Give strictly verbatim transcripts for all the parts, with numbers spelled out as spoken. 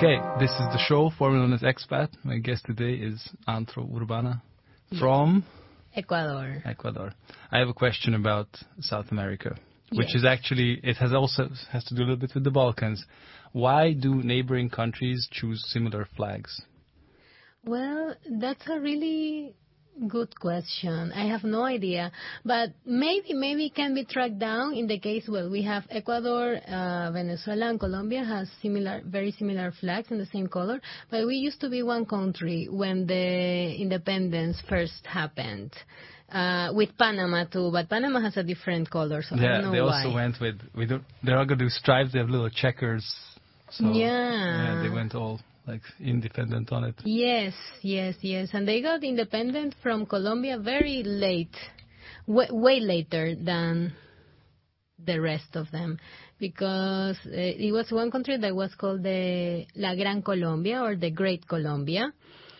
Okay, this is the show, formerly known as Expat. My guest today is Antro Urbana from Ecuador. Ecuador. I have a question about South America, which Yes. is actually, it has also has to do a little bit with the Balkans. Why do neighboring countries choose similar flags? Well, that's a really good question. I have no idea, but maybe maybe it can be tracked down in the case. Well, we have Ecuador, uh, Venezuela, and Colombia has similar, very similar flags in the same color. But we used to be one country when the independence first happened. Uh, with Panama too, but Panama has a different color, so I Yeah, don't know they why. also went with, we don't, they're not going to do stripes, they have little checkers. So, Yeah. yeah, they went all like independent on it. Yes, yes, yes. And they got independent from Colombia very late, way, way later than the rest of them, because uh, it was one country that was called the La Gran Colombia or the Great Colombia.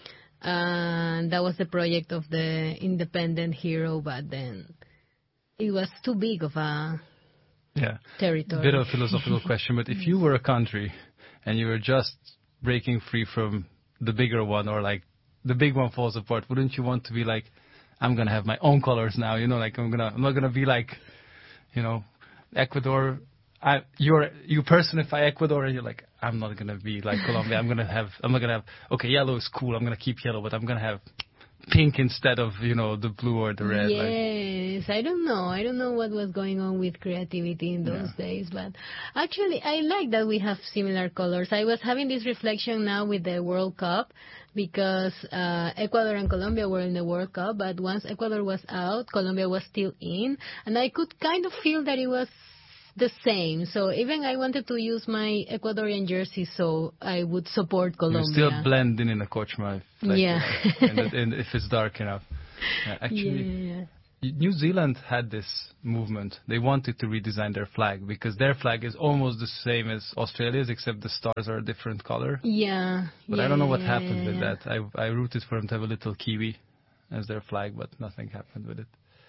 And that was the project of the independent hero, but then it was too big of a Yeah. territory. Bit of a philosophical question, but if you were a country and you were just breaking free from the bigger one, or like the big one falls apart, wouldn't you want to be like, I'm gonna have my own colors now, you know, like I'm gonna, I'm not gonna be like, you know, Ecuador. I, you're, you personify Ecuador, and you're like, I'm not gonna be like Colombia. I'm gonna have, I'm not gonna have. Okay, yellow is cool. I'm gonna keep yellow, but I'm gonna have pink instead of, you know, the blue or the red. Yes, like. I don't know. I don't know what was going on with creativity in those Yeah. days, but actually I like that we have similar colors. I was having this reflection now with the World Cup, because uh, Ecuador and Colombia were in the World Cup, but once Ecuador was out, Colombia was still in, and I could kind of feel that it was the same. So even I wanted to use my Ecuadorian jersey, so I would support Colombia. You still blend in in a kochma, if, like, Yeah. and, it, and if it's dark enough. Yeah, actually, Yeah. New Zealand had this movement. They wanted to redesign their flag because their flag is almost the same as Australia's, except the stars are a different color. Yeah. But yeah, I don't know what yeah, happened yeah, with yeah. that. I I rooted for them to have a little kiwi as their flag, but nothing happened with it.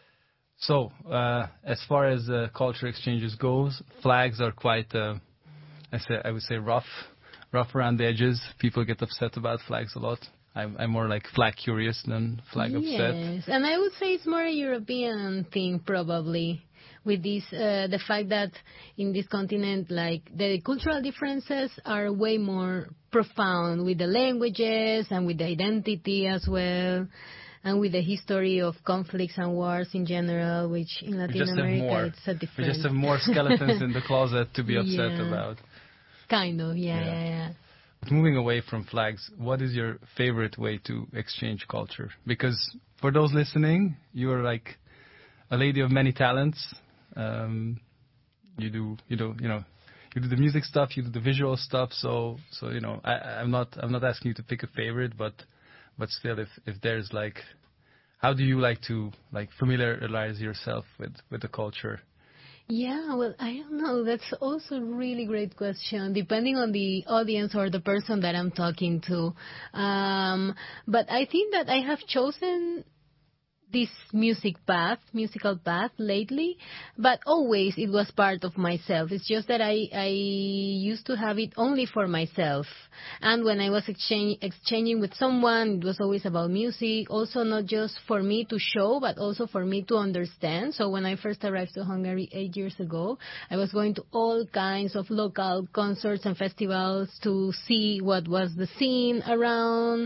So, uh, as far as uh, culture exchanges goes, flags are quite, uh, I say, I would say rough, rough around the edges. People get upset about flags a lot. I'm, I'm more like flag curious than flag upset. Yes, and I would say it's more a European thing probably, with this, uh, the fact that in this continent, like, the cultural differences are way more profound with the languages and with the identity as well, and with the history of conflicts and wars in general, which in We Latin just have America more. it's a different... We just have more skeletons in the closet to be upset Yeah. about. Kind of, yeah, Yeah. yeah, yeah. But moving away from flags, what is your favorite way to exchange culture? Because for those listening, you are like a lady of many talents. Um, you do, you do, you know, you do the music stuff, you do the visual stuff. So, so you know, I, I'm not, I'm not asking you to pick a favorite, but, but still, if if there's like, how do you like to like familiarize yourself with with the culture? Yeah, well, I don't know. That's also a really great question, depending on the audience or the person that I'm talking to. Um, but I think that I have chosen this music path, musical path lately, but always it was part of myself. It's just that I, I used to have it only for myself. And when I was exchange, exchanging with someone, it was always about music, also not just for me to show, but also for me to understand. So when I first arrived to Hungary eight years ago, I was going to all kinds of local concerts and festivals to see what was the scene around.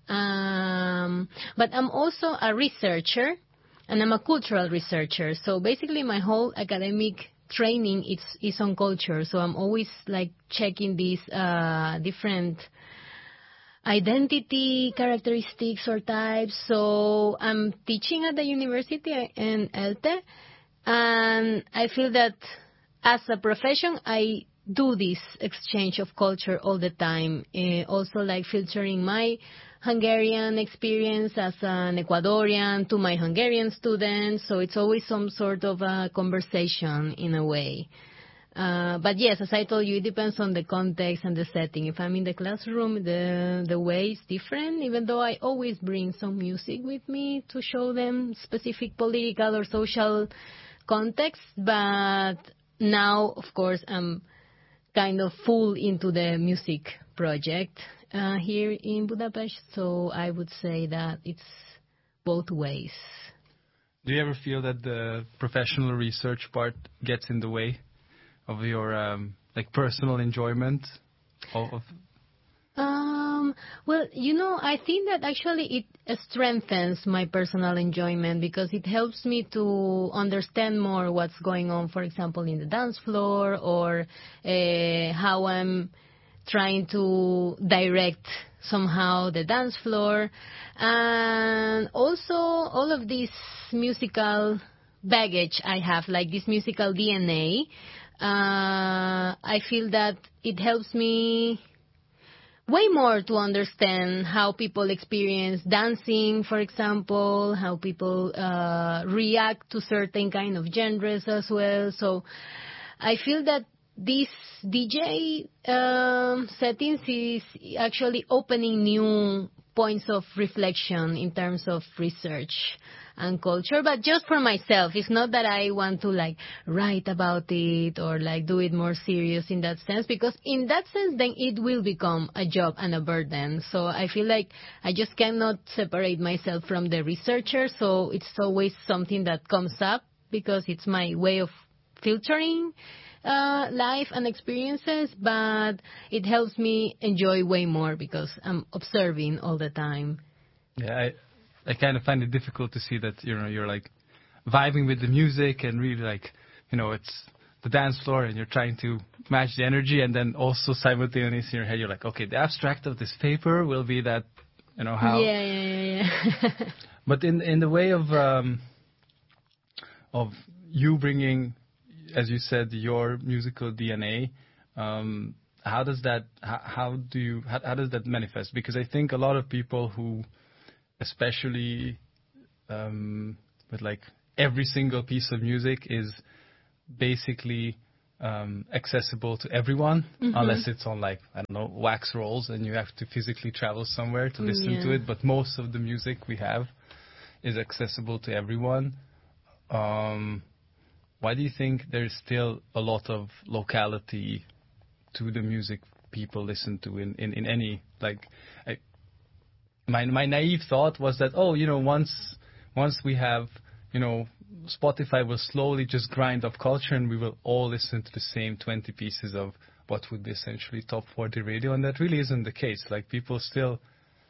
Um, but I'm also a researcher, and I'm a cultural researcher. So basically, my whole academic training is is on culture. So I'm always like checking these uh, different identity characteristics or types. So I'm teaching at the university in ELTE, and I feel that as a profession, I do this exchange of culture all the time. Uh, also, like filtering my Hungarian experience as an Ecuadorian to my Hungarian students, so it's always some sort of a conversation in a way. Uh, but yes, as I told you, it depends on the context and the setting. If I'm in the classroom, the the way is different, even though I always bring some music with me to show them specific political or social context. But now, of course, I'm kind of full into the music project uh, here in Budapest. So I would say that it's both ways. Do you ever feel that the professional research part gets in the way of your um, like personal enjoyment of? of Um, well, you know, I think that actually it strengthens my personal enjoyment because it helps me to understand more what's going on, for example, in the dance floor, or uh, how I'm trying to direct somehow the dance floor. And also all of this musical baggage I have, like this musical D N A, uh, I feel that it helps me way more to understand how people experience dancing, for example, how people uh, react to certain kind of genres as well. So I feel that this D J um, settings is actually opening new points of reflection in terms of research and culture, but just for myself. It's not that I want to like write about it or like do it more serious in that sense, because in that sense then it will become a job and a burden. So I feel like I just cannot separate myself from the researcher, so it's always something that comes up because it's my way of filtering uh, life and experiences, but it helps me enjoy way more because I'm observing all the time. Yeah, I I kind of find it difficult to see that, you know, you're like vibing with the music and really like, you know, it's the dance floor and you're trying to match the energy, and then also simultaneously in your head you're like, okay, the abstract of this paper will be that, you know, how. Yeah, yeah, yeah. yeah. But in in the way of um, of you bringing, as you said, your musical D N A, um, how does that how, how do you how, how does that manifest? Because I think a lot of people who, especially um, with like every single piece of music is basically um, accessible to everyone, mm-hmm. unless it's on like, I don't know, wax rolls and you have to physically travel somewhere to listen yeah. to it. But most of the music we have is accessible to everyone. Um, why do you think there's still a lot of locality to the music people listen to in, in, in any, like, I, my my naive thought was that, oh, you know, once once we have, you know, Spotify will slowly just grind up culture and we will all listen to the same twenty pieces of what would be essentially top forty radio, and that really isn't the case. Like, people still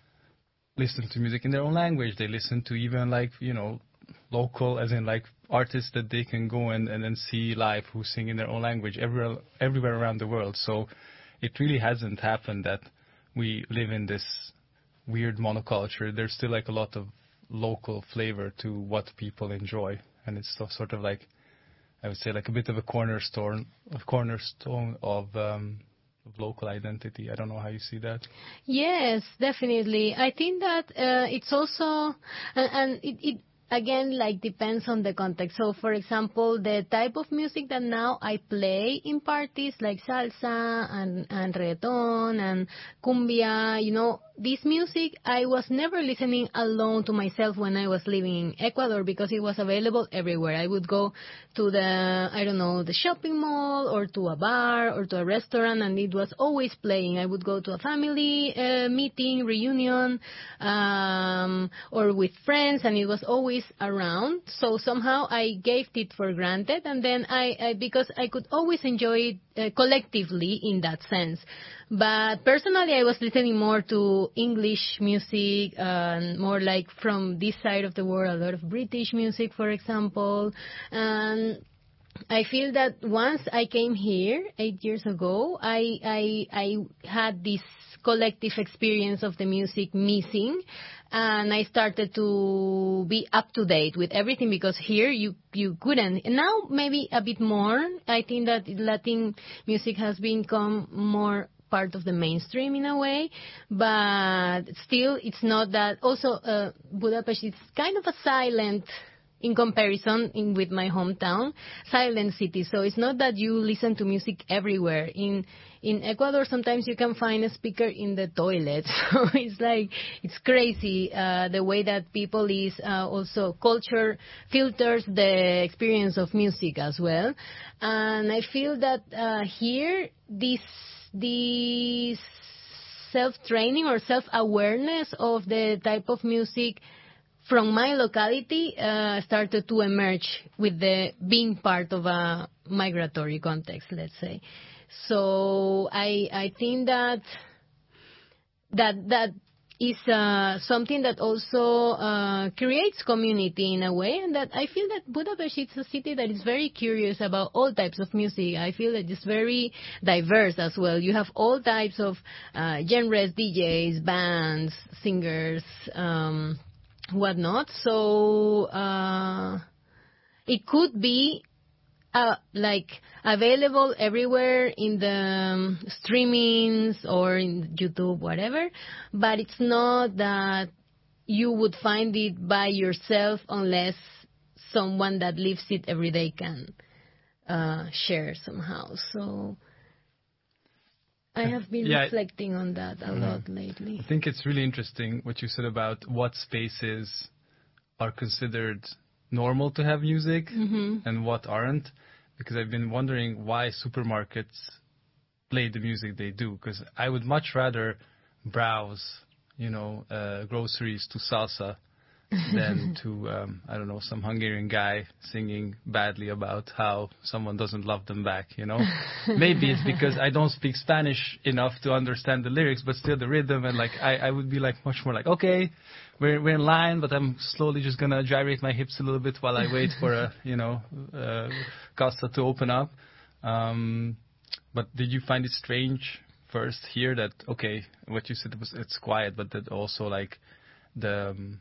listen to music in their own language. They listen to even like, you know, local, as in like artists that they can go and, and then see live who sing in their own language everywhere, everywhere around the world. So it really hasn't happened that we live in this weird monoculture. There's still like a lot of local flavor to what people enjoy. And it's so, sort of like, I would say, like a bit of a cornerstone, a cornerstone of, um, of local identity. I don't know how you see that. Yes, definitely. I think that uh, it's also, and, and it, it again, like, depends on the context. So, for example, the type of music that now I play in parties, like salsa and, and reggaeton and cumbia, you know, this music, I was never listening alone to myself when I was living in Ecuador, because it was available everywhere. I would go to the, I don't know, the shopping mall or to a bar or to a restaurant, and it was always playing. I would go to a family uh, meeting, reunion, um, or with friends, and it was always around. So somehow I gave it for granted, and then I, I because I could always enjoy it uh, collectively in that sense. But personally, I was listening more to English music, and uh, more like from this side of the world, a lot of British music, for example. And I feel that once I came here eight years ago, I I, I had this collective experience of the music missing, and I started to be up to date with everything, because here you you couldn't. And now maybe a bit more. I think that Latin music has become more part of the mainstream in a way, but still it's not that. Also, uh, Budapest is kind of a silent, in comparison in, with my hometown, silent city. So it's not that you listen to music everywhere. In in Ecuador, sometimes you can find a speaker in the toilet. So it's like, it's crazy uh, the way that people is uh, also culture filters the experience of music as well. And I feel that uh, here, this, this self-training or self-awareness of the type of music from my locality uh, started to emerge with the being part of a migratory context, let's say. So I I think that that that is uh, something that also uh, creates community in a way, and that I feel that Budapest is a city that is very curious about all types of music. I feel that it's very diverse as well. You have all types of uh, genres, D Js, bands, singers, um, whatnot. So uh, it could be uh, like available everywhere in the um, streamings or in YouTube, whatever. But it's not that you would find it by yourself unless someone that lives it every day can uh, share somehow. So I have been yeah, reflecting on that a mm-hmm. lot lately. I think it's really interesting what you said about what spaces are considered normal to have music mm-hmm. and what aren't, because I've been wondering why supermarkets play the music they do, because I would much rather browse, you know, uh, groceries to salsa than to, um, I don't know, some Hungarian guy singing badly about how someone doesn't love them back, you know. Maybe it's because I don't speak Spanish enough to understand the lyrics, but still the rhythm, and like I, I would be like much more like, okay, we're we're in line, but I'm slowly just gonna gyrate my hips a little bit while I wait for a, you know, uh, casa to open up. Um, but did you find it strange first here that, okay, what you said was it's quiet, but that also like the um,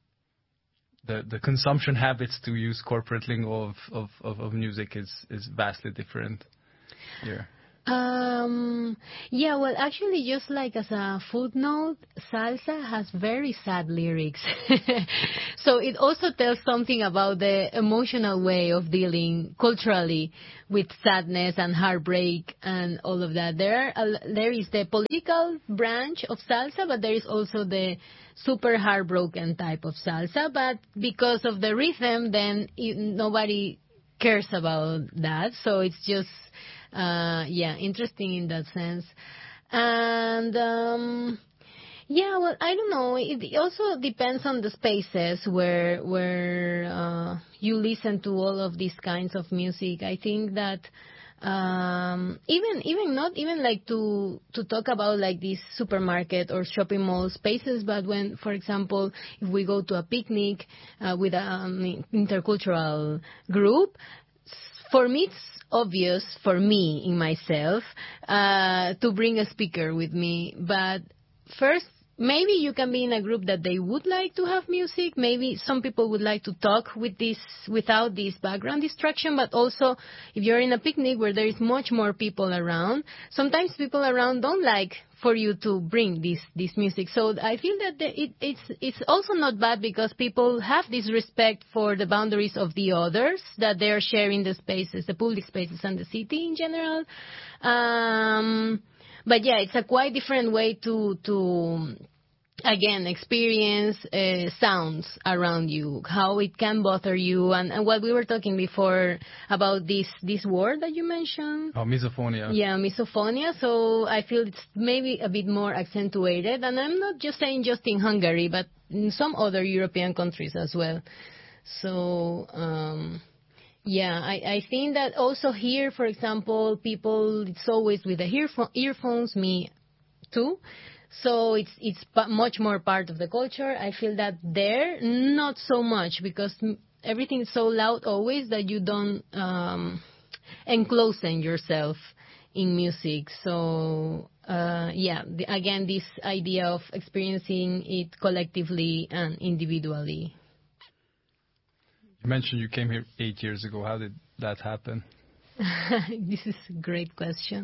The, the consumption habits, to use corporate lingo, of, of, of, of music is, is vastly different here? Um, yeah, well, actually, just like as a footnote, salsa has very sad lyrics. So it also tells something about the emotional way of dealing culturally with sadness and heartbreak and all of that. There, are, there is the political branch of salsa, but there is also the super heartbroken type of salsa. But because of the rhythm, then it, nobody cares about that. So it's just... Uh, yeah, interesting in that sense. And, um, yeah, well, I don't know. It also depends on the spaces where, where, uh, you listen to all of these kinds of music. I think that, um, even, even not even like to, to talk about like these supermarket or shopping mall spaces, but when, for example, if we go to a picnic, uh, with an intercultural group, for me, it's obvious for me in myself uh, to bring a speaker with me. But first, maybe you can be in a group that they would like to have music. Maybe some people would like to talk with this without this background distraction. But also, if you're in a picnic where there is much more people around, sometimes people around don't like for you to bring this this music. So I feel that the, it, it's it's also not bad because people have this respect for the boundaries of the others, that they are sharing the spaces, the public spaces, and the city in general. Um, but yeah, it's a quite different way to to again experience uh, sounds around you, how it can bother you, and, and what we were talking before about this this word that you mentioned. Oh, misophonia. Yeah, misophonia. So I feel it's maybe a bit more accentuated, and I'm not just saying just in Hungary, but in some other European countries as well. So um, yeah, I, I think that also here, for example, people, it's always with the earphone, earphones, me too. So it's it's much more part of the culture. I feel that there, not so much, because everything is so loud always that you don't um, enclose yourself in music. So uh, yeah, the, again, this idea of experiencing it collectively and individually. You mentioned you came here eight years ago. How did that happen? This is a great question.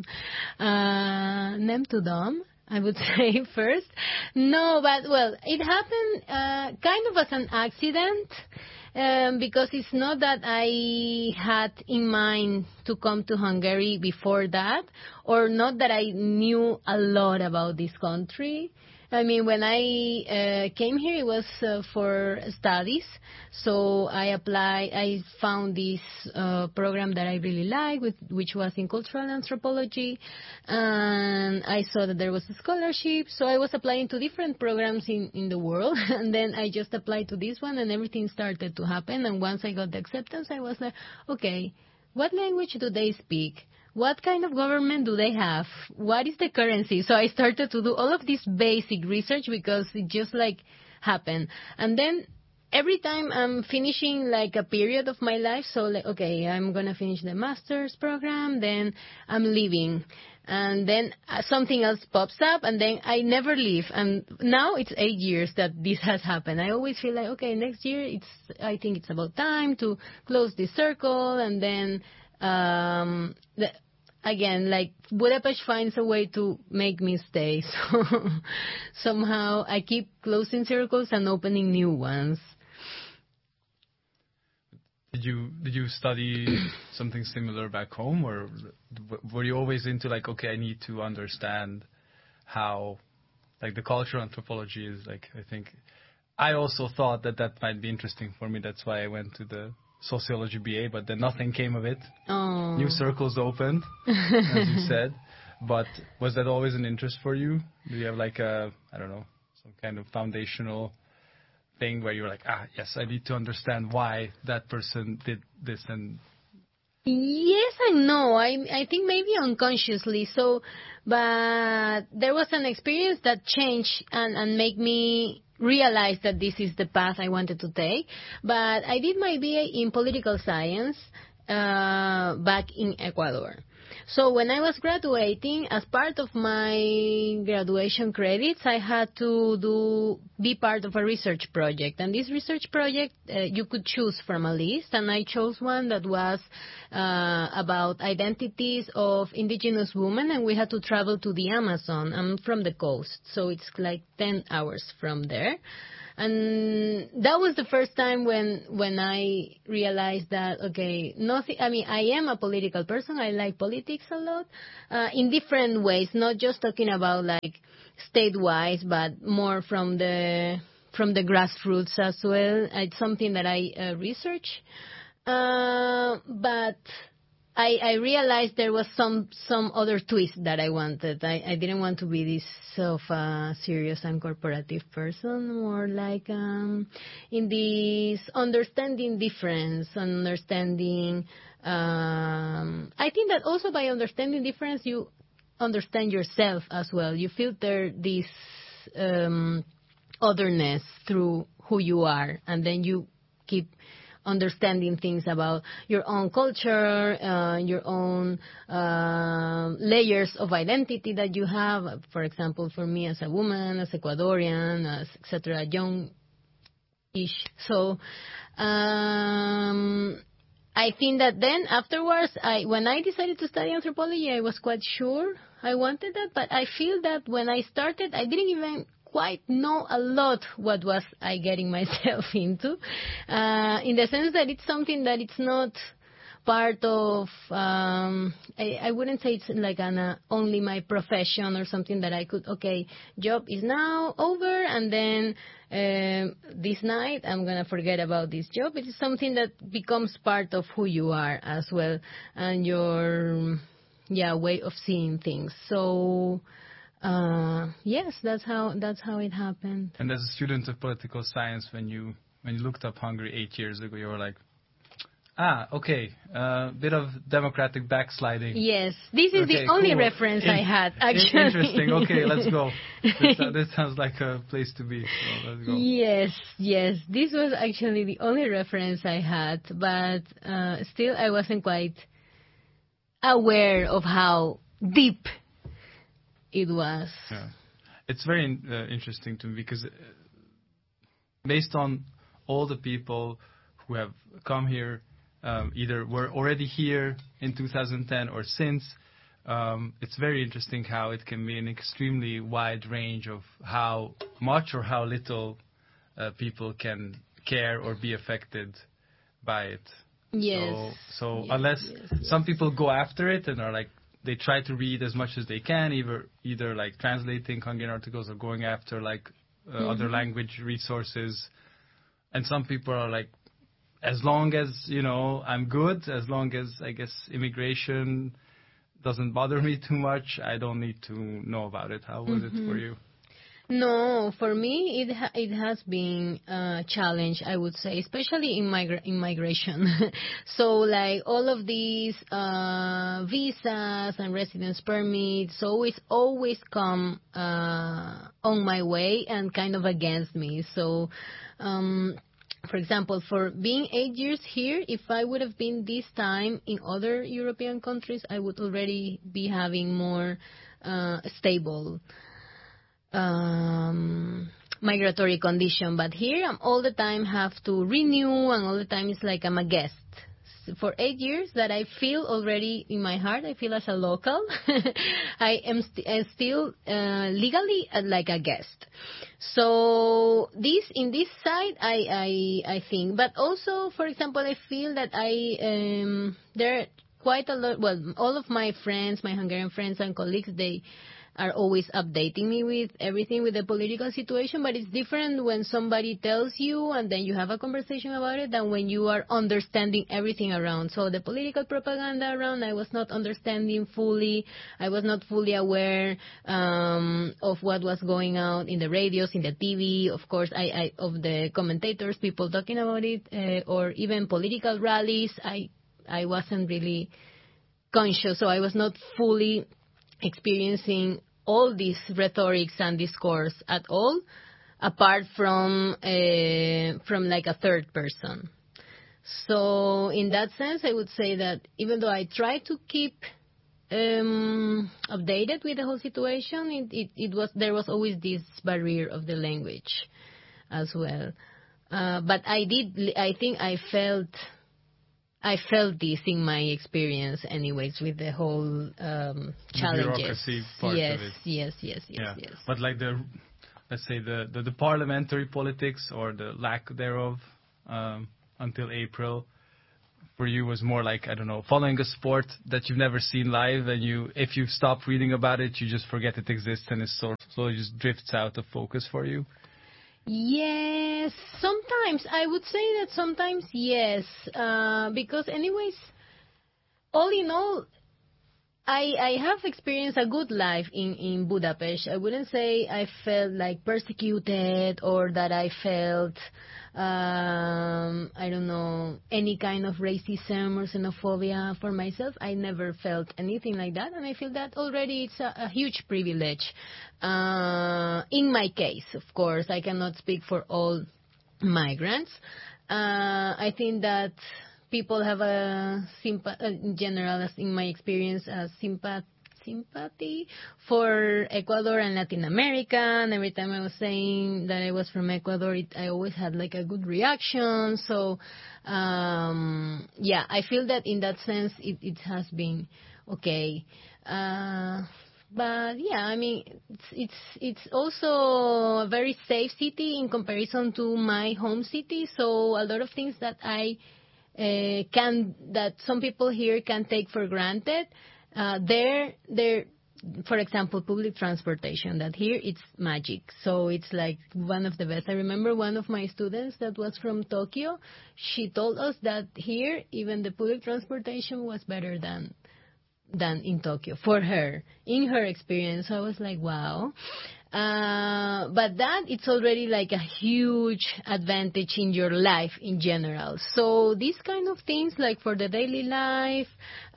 Uh, Nem tudom, I would say first. No, but, well, it happened uh, kind of as an accident. um, because it's not that I had in mind to come to Hungary before that, or not that I knew a lot about this country. I mean, when I uh, came here, it was uh, for studies. So I applied, I found this uh, program that I really liked, with, which was in cultural anthropology. And I saw that there was a scholarship. So I was applying to different programs in, in the world. And then I just applied to this one, and everything started to happen. And once I got the acceptance, I was like, okay, what language do they speak? What kind of government do they have? What is the currency? So I started to do all of this basic research because it just like happened. And then every time I'm finishing like a period of my life, so like, okay, I'm going to finish the master's program, then I'm leaving. And then uh, something else pops up, and then I never leave. And now it's eight years that this has happened. I always feel like, okay, next year, it's. I think it's about time to close this circle, and then um, the, again, like Budapest finds a way to make me stay. So somehow I keep closing circles and opening new ones. Did you did you study something similar back home, or were you always into like, okay, I need to understand how, like, the cultural anthropology is like? I think I also thought that that might be interesting for me. That's why I went to the sociology B A, but then nothing came of it. Oh. New circles opened, as you said. But was that always an interest for you? Do you have like a, I don't know, some kind of foundational thing where you're like, ah, yes, I need to understand why that person did this? And yes and no. I I think maybe unconsciously. So, but there was an experience that changed and and make me realize that this is the path I wanted to take. But I did my B A in political science uh, back in Ecuador. So when I was graduating, as part of my graduation credits, I had to do be part of a research project. And this research project, uh, you could choose from a list, and I chose one that was uh, about identities of indigenous women, and we had to travel to the Amazon. I'm from the coast, so it's like ten hours from there. And that was the first time when when I realized that, okay, nothing. I mean, I am a political person. I like politics a lot, uh, in different ways, not just talking about like state-wise, but more from the from the grassroots as well. It's something that I uh, research, uh, but I, I realized there was some some other twist that I wanted. I, I didn't want to be this of a serious and corporative person, more like um, in this understanding difference, understanding. Um, I think that also by understanding difference, you understand yourself as well. You filter this um, otherness through who you are, and then you keep understanding things about your own culture, uh, your own uh, layers of identity that you have. For example, for me as a woman, as Ecuadorian, as et cetera, young-ish. So um, I think that then afterwards, I, when I decided to study anthropology, I was quite sure I wanted that. But I feel that when I started, I didn't even quite know a lot what was I getting myself into, uh, in the sense that it's something that it's not part of, um, I, I wouldn't say it's like an, uh, only my profession or something that I could, okay, job is now over, and then um, this night I'm going to forget about this job. It is something that becomes part of who you are as well, and your, yeah, way of seeing things. So, Uh, yes, that's how that's how it happened. And as a student of political science, when you when you looked up Hungary eight years ago, you were like, ah, okay, a uh, bit of democratic backsliding. Yes, this is okay, the only cool. reference In, I had, actually. Interesting. Okay, let's go. This, uh, this sounds like a place to be. So let's go. Yes, yes, this was actually the only reference I had, but uh, still I wasn't quite aware of how deep it was. Yeah. It's very uh, interesting to me because uh, based on all the people who have come here, um, either were already here in two thousand ten or since, um, it's very interesting how it can be an extremely wide range of how much or how little uh, people can care or be affected by it. Yes. So, so yes, unless yes, yes. some people go after it and are like, they try to read as much as they can, either either like translating Hungarian articles or going after like uh, mm-hmm. other language resources. And some people are like, as long as, you know, I'm good, as long as, I guess, immigration doesn't bother me too much, I don't need to know about it. How was mm-hmm. it for you? No, for me, it ha- it has been a challenge, I would say, especially in, migra- in migration. So, like, all of these uh, visas and residence permits always, always come uh, on my way and kind of against me. So, um, for example, for being eight years here, if I would have been this time in other European countries, I would already be having more uh, stable Um, migratory condition, but here I'm all the time have to renew, and all the time it's like I'm a guest. For eight years that I feel already in my heart, I feel as a local. I am st- uh, still uh, legally uh, like a guest. So this in this side, I, I I think, but also, for example, I feel that I um, there are quite a lot. Well, all of my friends, my Hungarian friends and colleagues, they are always updating me with everything with the political situation, but it's different when somebody tells you and then you have a conversation about it than when you are understanding everything around. So the political propaganda around, I was not understanding fully. I was not fully aware um, of what was going on in the radios, in the T V, of course, I, I of the commentators, people talking about it, uh, or even political rallies. I I wasn't really conscious, so I was not fully experiencing all these rhetorics and discourse at all, apart from uh, from like a third person. So in that sense, I would say that even though I try to keep um, updated with the whole situation, it, it, it was there was always this barrier of the language as well. Uh, but I did, I think I felt. I felt this in my experience anyways with the whole um, challenges. The bureaucracy part yes, of it. Yes, yes, yes, yeah. yes. But like the, let's say the, the, the parliamentary politics or the lack thereof um, until April for you was more like, I don't know, following a sport that you've never seen live, and you, if you stop reading about it, you just forget it exists and it sort of just drifts out of focus for you. Yes, sometimes. I would say that sometimes yes, uh, because anyways, all in all, I, I have experienced a good life in, in Budapest. I wouldn't say I felt like persecuted or that I felt, um, I don't know, any kind of racism or xenophobia for myself. I never felt anything like that, and I feel that already it's a, a huge privilege. Uh, in my case, of course, I cannot speak for all migrants. Uh, I think that people have a sympa- uh, in general, as in my experience, a sympath- sympathy for Ecuador and Latin America. And every time I was saying that I was from Ecuador, it, I always had like a good reaction. So, um, yeah, I feel that in that sense, it, it has been okay. Uh, But yeah, I mean, it's it's it's also a very safe city in comparison to my home city. So a lot of things that I uh, can that some people here can take for granted, uh, there there. For example, public transportation, that here it's magic. So it's like one of the best. I remember one of my students that was from Tokyo. She told us that here even the public transportation was better than. than in Tokyo, for her, in her experience. So I was like, wow. Uh, but that, it's already like a huge advantage in your life in general. So these kind of things, like for the daily life,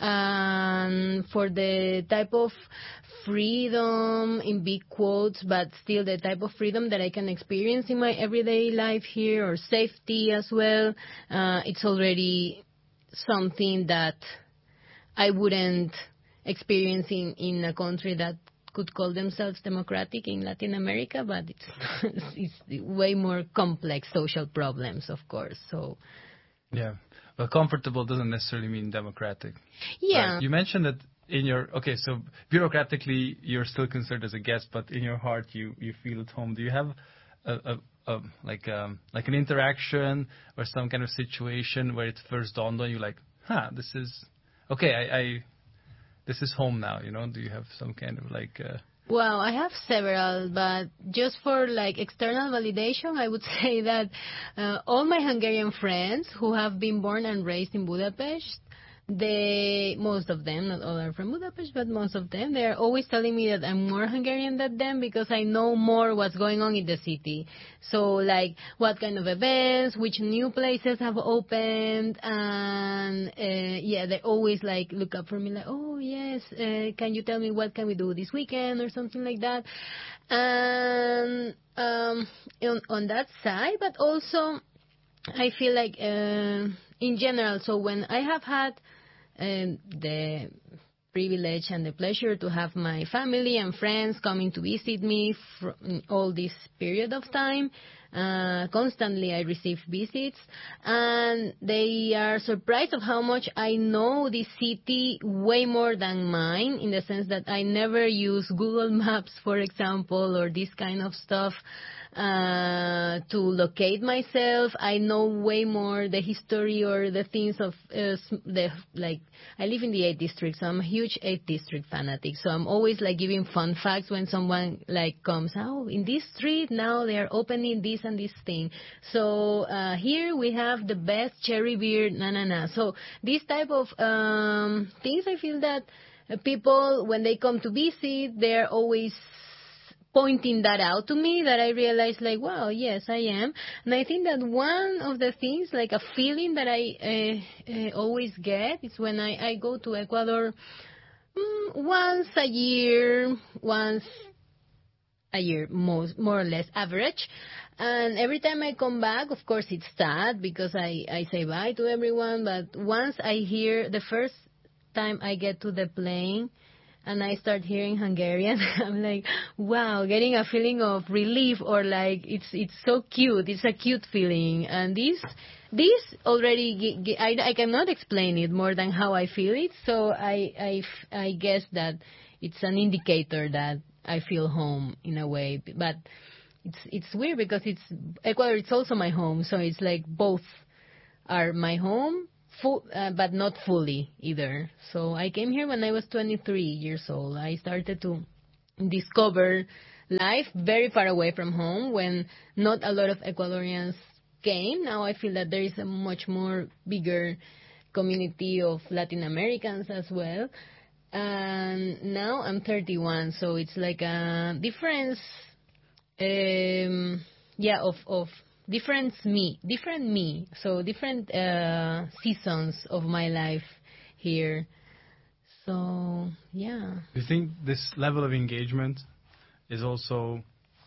um, for the type of freedom, in big quotes, but still the type of freedom that I can experience in my everyday life here, or safety as well, uh, it's already something that I wouldn't experience in, in a country that could call themselves democratic in Latin America, but it's, it's way more complex social problems, of course. So, yeah, well, comfortable doesn't necessarily mean democratic. Yeah. Right? You mentioned that in your, okay, so bureaucratically you're still considered as a guest, but in your heart you, you feel at home. Do you have a, a, um, like um, like an interaction or some kind of situation where it first dawned on you, like, huh, this is okay. I, I this is home now. You know, do you have some kind of like? Uh, Well, I have several, but just for like external validation, I would say that uh, all my Hungarian friends who have been born and raised in Budapest, they, most of them, not all are from Budapest, but most of them, they are always telling me that I'm more Hungarian than them because I know more what's going on in the city. So like what kind of events, which new places have opened, and uh, yeah, they always like look up for me like, oh yes, uh, can you tell me what can we do this weekend or something like that. And um, on, on that side, but also I feel like uh, in general, so when I have had um, the privilege and the pleasure to have my family and friends coming to visit me for all this period of time. Uh, constantly I receive visits, and they are surprised of how much I know this city way more than mine, in the sense that I never use Google Maps, for example, or this kind of stuff uh, to locate myself. I know way more the history or the things of uh, the, like, I live in the eighth district, so I'm a huge eighth district fanatic. So I'm always like giving fun facts when someone like comes, oh, in this street now they are opening this and this thing. So uh, here we have the best cherry beer, na na na. So these type of um, things, I feel that uh, people, when they come to visit, they're always pointing that out to me, that I realize like, wow, yes, I am. And I think that one of the things, like a feeling that I uh, uh, always get is when I, I go to Ecuador mm, once a year, once a year, most, more or less average. And every time I come back, of course, it's sad because I, I say bye to everyone. But once I hear, the first time I get to the plane, and I start hearing Hungarian, I'm like, wow, getting a feeling of relief, or like it's it's so cute. It's a cute feeling, and this this already I, I cannot explain it more than how I feel it. So I I I guess that it's an indicator that I feel home in a way. But it's it's weird because it's Ecuador. It's also my home, so it's like both are my home. Full, uh, but not fully either. So I came here when I was twenty-three years old. I started to discover life very far away from home when not a lot of Ecuadorians came. Now I feel that there is a much more bigger community of Latin Americans as well. And now I'm thirty-one, so it's like a difference, um, yeah, of of different me, different me, so different uh, seasons of my life here. So, yeah. Do you think this level of engagement is also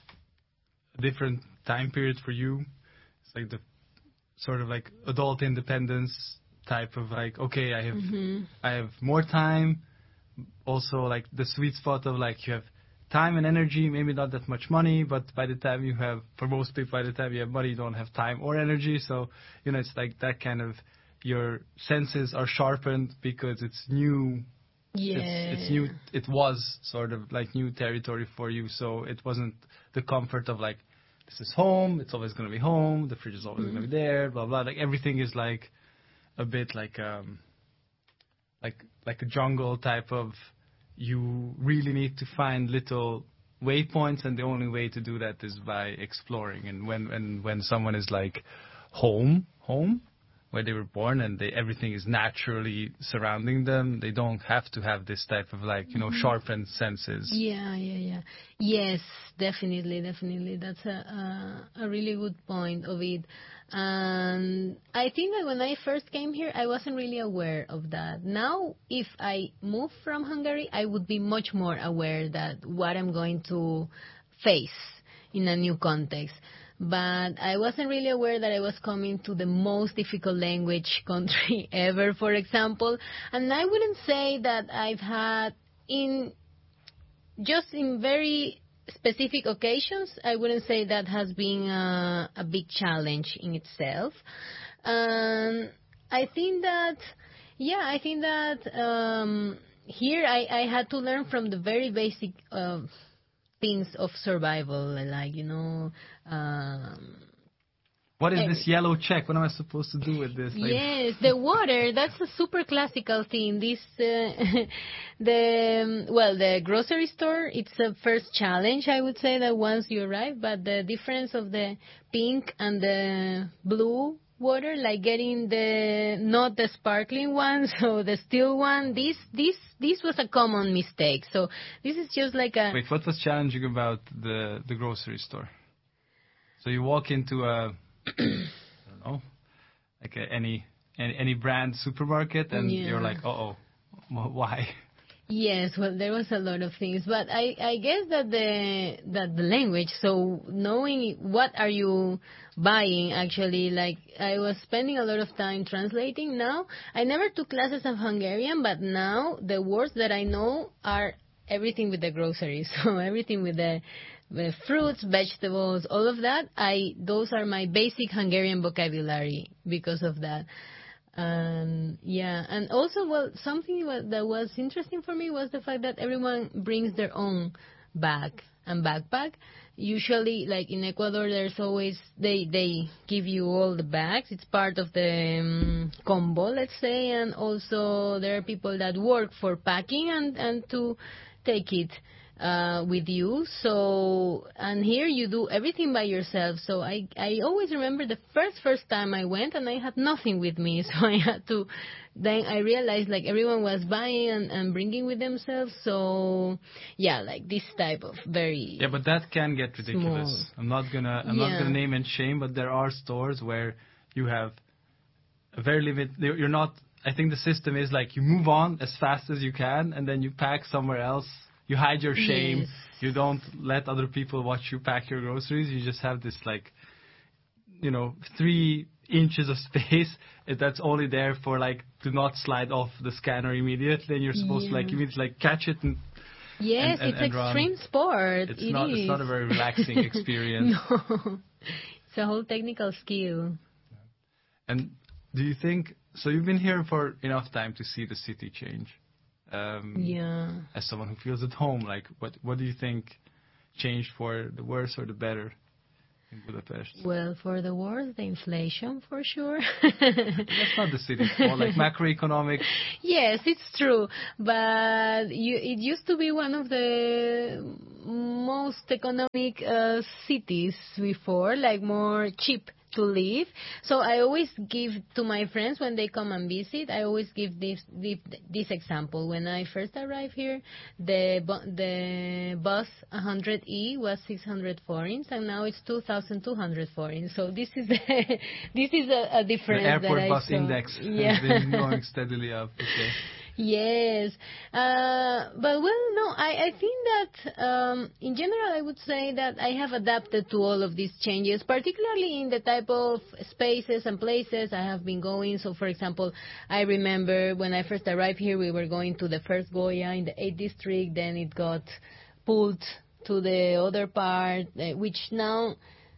a different time period for you? It's like the sort of like adult independence type of like, okay, I have mm-hmm. I have more time. Also, like the sweet spot of like you have time and energy, maybe not that much money, but by the time you have, for most people, by the time you have money, you don't have time or energy. So, you know, it's like that kind of, your senses are sharpened because it's new. Yeah. It's, it's new. It was sort of like new territory for you. So it wasn't the comfort of like, this is home. It's always going to be home. The fridge is always mm-hmm. going to be there, blah, blah. Like everything is like a bit like, um, like, like a jungle type of, you really need to find little waypoints, and the only way to do that is by exploring. And when and when someone is like home, home, where they were born, and they, everything is naturally surrounding them, they don't have to have this type of like, you know, sharpened senses. Yeah, yeah, yeah. Yes, definitely, definitely. That's a a, a really good point of it. And I think that when I first came here, I wasn't really aware of that. Now, if I move from Hungary, I would be much more aware that what I'm going to face in a new context. But I wasn't really aware that I was coming to the most difficult language country ever, for example. And I wouldn't say that I've had, in just in very specific occasions, I wouldn't say that has been a, a big challenge in itself. Um, I think that, yeah, I think that um, here I, I had to learn from the very basic uh, things of survival, like, you know, um, what is this yellow check? What am I supposed to do with this? Like, yes, the water. That's a super classical thing. This, uh, the well, the grocery store. It's a first challenge, I would say, that once you arrive. But the difference of the pink and the blue water, like getting the not the sparkling one, so the still one. This, this, this was a common mistake. So this is just like a. Wait, what was challenging about the the grocery store? So you walk into a I don't know, like a, any, any any brand supermarket, and yeah. you're like, uh oh, why? Yes, well, there was a lot of things, but I, I guess that the that the language, so knowing what are you buying, actually, like I was spending a lot of time translating. Now I never took classes of Hungarian, but now the words that I know are everything with the groceries, so everything with the The fruits, vegetables, all of that, I those are my basic Hungarian vocabulary because of that. Um, yeah, and also, well, something that was interesting for me was the fact that everyone brings their own bag and backpack. Usually, like in Ecuador, there's always, they, they give you all the bags. It's part of the um, combo, let's say, and also there are people that work for packing and, and to take it Uh, with you. So, and here you do everything by yourself. So I, I always remember the first, first time I went and I had nothing with me. So I had to, then I realized like everyone was buying and, and bringing with themselves. So yeah, like this type of very Yeah, but that can get ridiculous. Small. I'm not gonna, I'm yeah. not gonna name and shame, but there are stores where you have a very limited, you're not, I think the system is like you move on as fast as you can and then you pack somewhere else. You hide your shame. Yes. You don't let other people watch you pack your groceries. You just have this, like, you know, three inches of space that's only there for, like, to not slide off the scanner immediately. And you're supposed yeah. to, like, you need to, like, catch it and Yes, and, and, it's and extreme run. sport. It's it not. Is. It's not a very relaxing experience. No, it's a whole technical skill. And do you think? So you've been here for enough time to see the city change. Um, yeah. As someone who feels at home, like what what do you think changed for the worse or the better in Budapest? Well, for the worse, the inflation for sure. That's not the city's fault, like macroeconomic. Yes, it's true, but you, it used to be one of the most economic uh, cities before, like more cheap to live. So I always give to my friends when they come and visit, I always give this this, this example. When I first arrived here, the the bus one hundred E was six hundred forints, and now it's two thousand two hundred forints. So this is this is a, a difference. The airport that bus I saw. index yeah. has been going steadily up. Okay. Yes, uh, but well, no, I, I think that um, in general I would say that I have adapted to all of these changes, particularly in the type of spaces and places I have been going. So, for example, I remember when I first arrived here, we were going to the first Goya in the eighth district, then it got pulled to the other part, uh, which now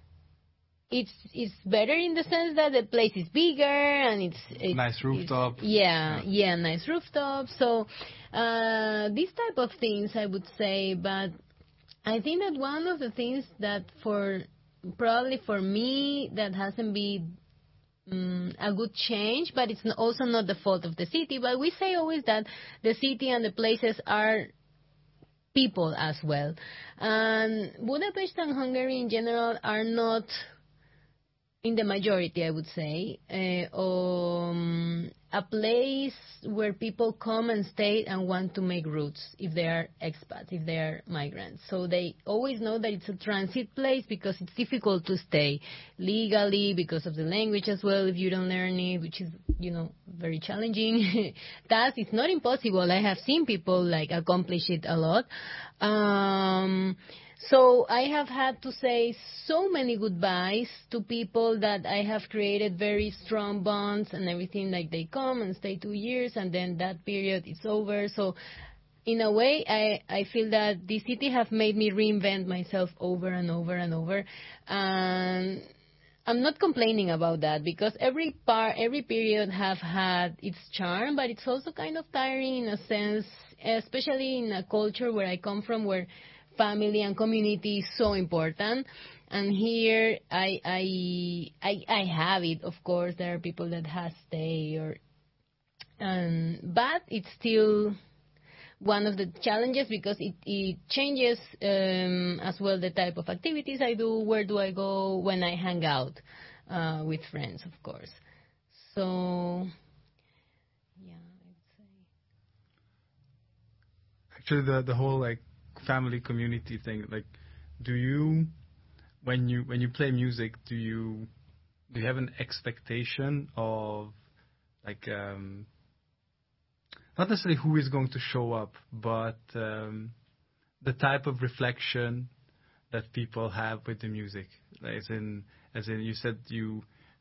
It's it's better in the sense that the place is bigger and it's, it's nice rooftop. It's, yeah, yeah, nice rooftop. So uh, these type of things I would say, but I think that one of the things that for probably for me that hasn't been um, a good change, but it's also not the fault of the city. But we say always that the city and the places are people as well, and Budapest and Hungary in general are not. In the majority, I would say, uh, um, a place where people come and stay and want to make roots if they are expats, if they are migrants. So they always know that it's a transit place because it's difficult to stay legally because of the language as well if you don't learn it, which is, you know, very challenging. Task, it's not impossible. I have seen people, like, accomplish it a lot. Um... So I have had to say so many goodbyes to people that I have created very strong bonds and everything, like they come and stay two years and then that period is over. So in a way, I, I feel that the city have made me reinvent myself over and over and over. And I'm not complaining about that because every part, every period have had its charm, but it's also kind of tiring in a sense, especially in a culture where I come from where family and community is so important. And here I I I, I have it. Of course, there are people that has stay or, um, but it's still one of the challenges because it, it changes um, as well the type of activities I do, where do I go when I hang out uh, with friends, of course. So, yeah, I'd say. Actually, the the whole like family community thing, like, do you when you when you play music, do you do you have an expectation of like um, not necessarily who is going to show up, but um, the type of reflection that people have with the music. As in, as in, you said you,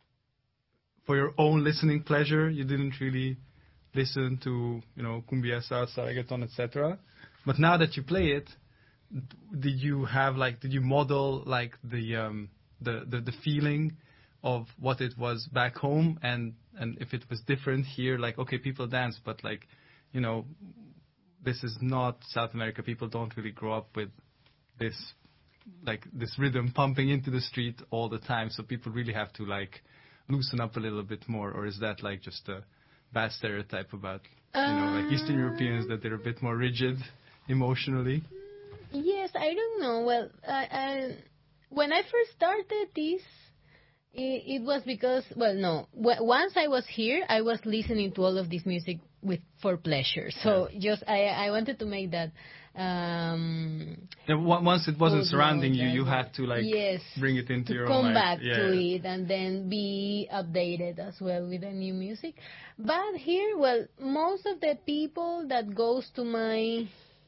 for your own listening pleasure, you didn't really listen to, you know, cumbia, salsa, reggaeton, et cetera. But now that you play it, did you have like, did you model like the um, the, the the feeling of what it was back home, and and if it was different here, like, okay, people dance, but like, you know, this is not South America. People don't really grow up with this, like this rhythm pumping into the street all the time. So people really have to like loosen up a little bit more, or is that like just a bad stereotype about, you know, like Eastern Europeans, that they're a bit more rigid emotionally? Yes, I don't know. Well, I, I, when I first started this, it, it was because, well, no. W- once I was here, I was listening to all of this music with for pleasure. So yeah. just I, I wanted to make that. Um, yeah, once it wasn't surrounding you, you had to like yes, bring it into to your come own back life. Yeah, to yeah. it and then be updated as well with the new music. But here, well, most of the people that goes to my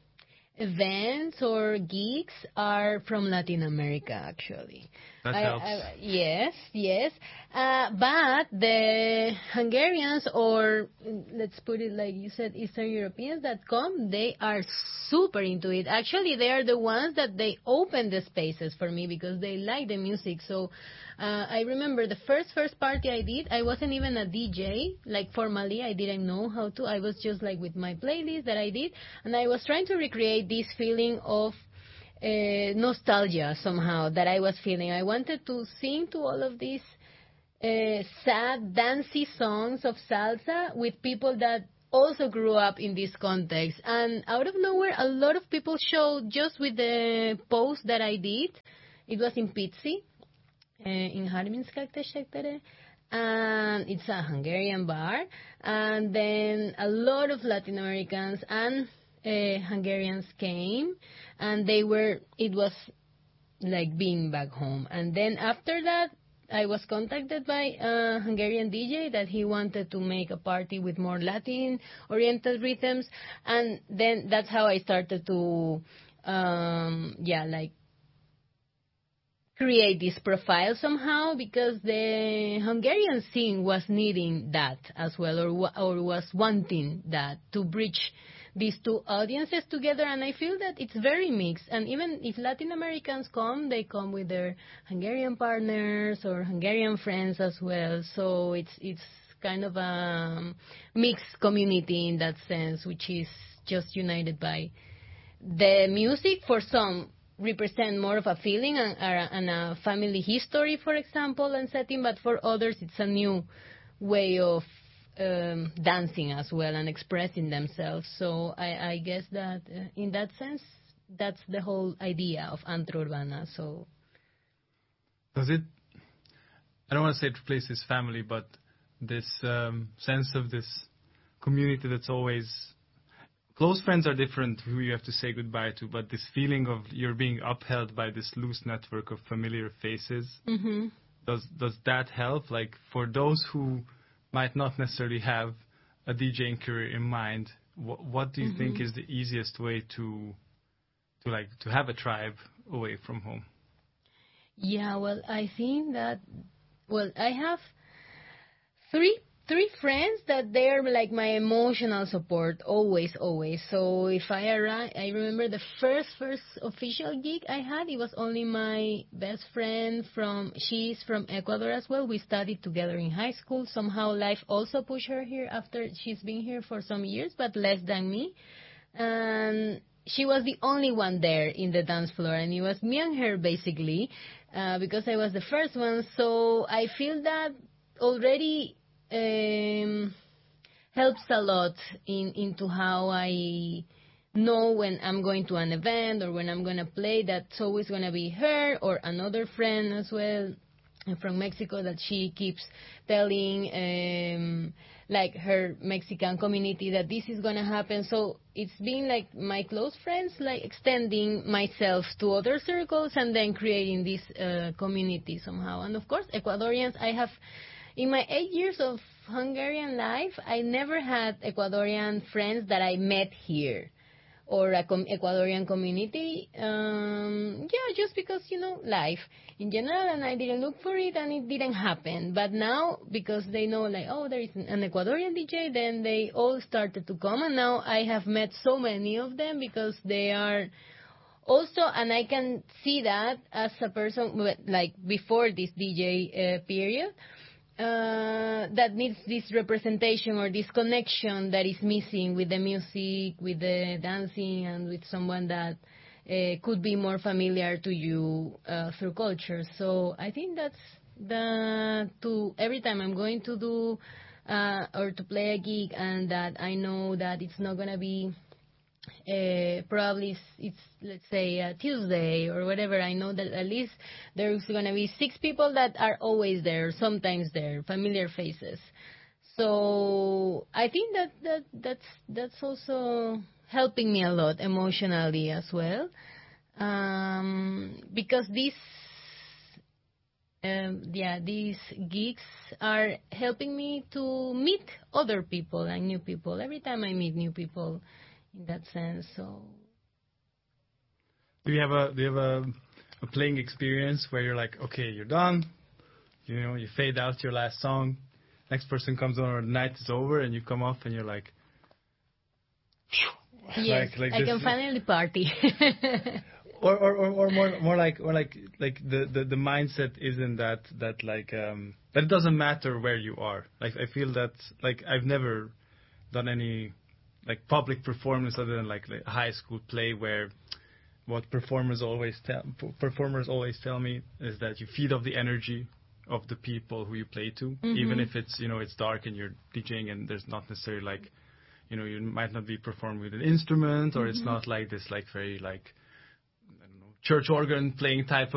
events or gigs are from Latin America, actually. That I, helps. I, yes, yes. Uh, but the Hungarians, or let's put it like you said, Eastern Europeans that come, they are super into it. Actually, they are the ones that they open the spaces for me because they like the music. So uh, I remember the first, first party I did, I wasn't even a D J, like formally. I didn't know how to. I was just like with my playlist that I did, and I was trying to recreate this feeling of Uh, nostalgia somehow that I was feeling. I wanted to sing to all of these uh, sad, dancey songs of salsa with people that also grew up in this context. And out of nowhere, a lot of people showed just with the post that I did. It was in Pizzi, uh, in Harminskaktesektere, and it's a Hungarian bar. And then a lot of Latin Americans and uh, Hungarians came, and they were, it was like being back home. And then after that, I was contacted by a Hungarian D J that he wanted to make a party with more Latin-oriented rhythms, and then that's how I started to, um, yeah, like create this profile somehow, because the Hungarian scene was needing that as well, or or was wanting that, to bridge these two audiences together. And I feel that it's very mixed. And even if Latin Americans come, they come with their Hungarian partners or Hungarian friends as well. So it's it's kind of a mixed community in that sense, which is just united by the music. For some, represent more of a feeling and, and a family history, for example, and setting, but for others it's a new way of um, dancing as well and expressing themselves. So I, I guess that uh, in that sense, that's the whole idea of Antro Urbana. So does it, I don't want to say it replaces family, but this um, sense of this community that's always, close friends are different, who you have to say goodbye to, but this feeling of you're being upheld by this loose network of familiar faces, mm-hmm. does does that help? Like, for those who might not necessarily have a DJing career in mind, wh- what do you mm-hmm. think is the easiest way to to like to have a tribe away from home? Yeah, well, I think that, well, I have three Three friends that they're like my emotional support, always, always. So if I arrive, I remember the first, first official gig I had, it was only my best friend from, she's from Ecuador as well. We studied together in high school. Somehow life also pushed her here after she's been here for some years, but less than me. And she was the only one there in the dance floor, and it was me and her basically, uh, because I was the first one. So I feel that already um, helps a lot in into how I know when I'm going to an event or when I'm going to play, that's always going to be her or another friend as well from Mexico that she keeps telling um, like her Mexican community that this is going to happen. So it's been like my close friends, like extending myself to other circles and then creating this uh, community somehow. And of course, Ecuadorians, I have, in my eight years of Hungarian life, I never had Ecuadorian friends that I met here or a com- Ecuadorian community. Um, yeah, just because, you know, life in general, and I didn't look for it, and it didn't happen. But now, because they know, like, oh, there is an Ecuadorian D J, then they all started to come, and now I have met so many of them because they are also, and I can see that as a person, like, before this D J uh, period, Uh, that needs this representation or this connection that is missing with the music, with the dancing, and with someone that uh, could be more familiar to you uh, through culture. So I think that's the to every time I'm going to do uh, or to play a gig, and that I know that it's not gonna be. Uh, probably it's, it's let's say uh, Tuesday or whatever. I know that at least there's going to be six people that are always there, sometimes there, familiar faces. So I think that, that that's that's also helping me a lot emotionally as well, um, because these um, yeah these gigs are helping me to meet other people and new people every time I meet new people. In that sense, so. Do you have a do you have a, a playing experience where you're like, okay, you're done, you know, you fade out your last song, next person comes on, or the night is over, and you come off and you're like, yes, like, like I can finally party. or, or, or or more more like or like like the, the, the mindset isn't that that like um that it doesn't matter where you are. Like I feel that like I've never done any like public performance other than like, like a high school play where what performers always tell performers always tell me is that you feed off the energy of the people who you play to, mm-hmm. even if it's, you know, it's dark and you're DJing and there's not necessarily like, you know, you might not be performing with an instrument, or mm-hmm. it's not like this like very like I don't know, church organ playing type of